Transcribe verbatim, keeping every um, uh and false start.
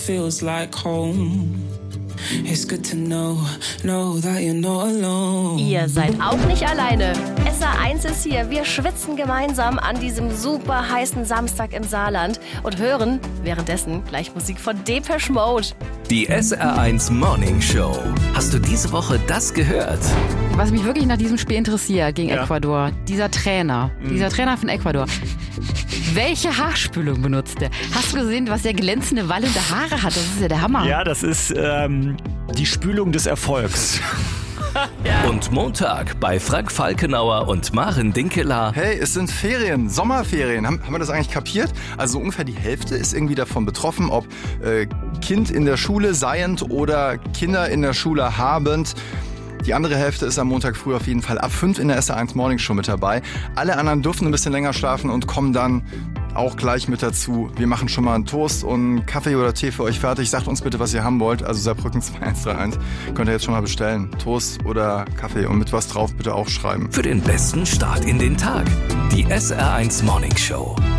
Feels like home. It's good to know, know that you're not alone. Ihr seid auch nicht alleine. S R eins ist hier. Wir schwitzen gemeinsam an diesem super heißen Samstag im Saarland und hören währenddessen gleich Musik von Depeche Mode. Die S R eins Morning Show. Hast du diese Woche das gehört? Was mich wirklich nach diesem Spiel interessiert gegen Ja. Ecuador, dieser Trainer, mhm. dieser Trainer von Ecuador. Welche Haarspülung benutzt der? Hast du gesehen, was der glänzende wallende Haare hat? Das ist ja der Hammer. Ja, das ist ähm, die Spülung des Erfolgs. Ja. Und Montag bei Frank Falkenauer und Maren Dinkeler. Hey, es sind Ferien, Sommerferien. Haben, haben wir das eigentlich kapiert? Also ungefähr die Hälfte ist irgendwie davon betroffen, ob äh, Kind in der Schule seiend oder Kinder in der Schule habend. Die andere Hälfte ist am Montag früh auf jeden Fall ab fünf in der S R eins Morning Show mit dabei. Alle anderen dürfen ein bisschen länger schlafen und kommen dann auch gleich mit dazu. Wir machen schon mal einen Toast und Kaffee oder Tee für euch fertig. Sagt uns bitte, was ihr haben wollt. Also Saarbrücken zwei eins drei eins könnt ihr jetzt schon mal bestellen. Toast oder Kaffee und mit was drauf bitte auch schreiben. Für den besten Start in den Tag. Die S R eins Morning Show.